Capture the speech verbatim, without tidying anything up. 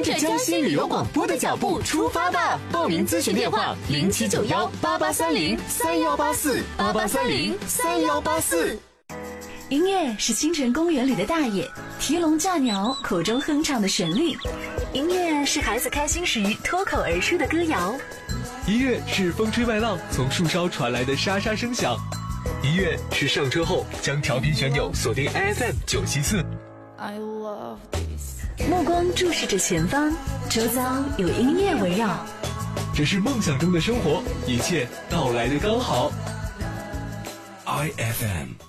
着江西旅游广播的脚步出发吧！报名咨询电话：零七九幺八八三零三幺八四八八三零三幺八四。 音乐是清晨公园里的大爷提笼架鸟口中哼唱的旋律，音乐是孩子开心时脱口而出的歌谣， 音乐是风吹麦浪从树梢传来的沙沙声响，音乐是上车后将调频旋钮锁定 F M 九七四。 目光注视着前方，周遭有音乐围绕， 这是梦想中的生活，一切到来的刚好。I F M